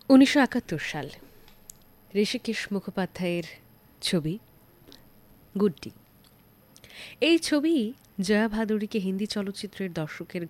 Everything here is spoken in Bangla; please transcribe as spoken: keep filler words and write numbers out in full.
উনিশশো একাত্তর সাল, ঋষিকেশ মুখোপাধ্যায়ের ছবি গুড্ডি। এই ছবি জয়া ভাদুড়িকে হিন্দি চলচ্চিত্রের দর্শকের